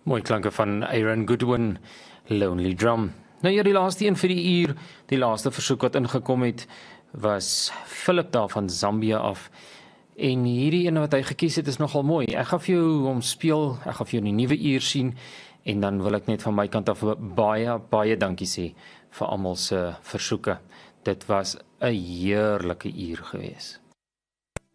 Mooi klanke van Aaron Goodwin, Lonely Drum. Nou ja, die laaste een vir die uur, die laaste versoek wat ingekom het, was Philip daar van Zambia af. En hierdie ene wat hy gekies het is nogal mooi. Ek gaan vir jou hom speel, ek gaan vir jou die nuwe uur sien, en dan wil ek net van my kant af baie dankie sê vir almal se versoeke. Dit was 'n heerlike uur gewees.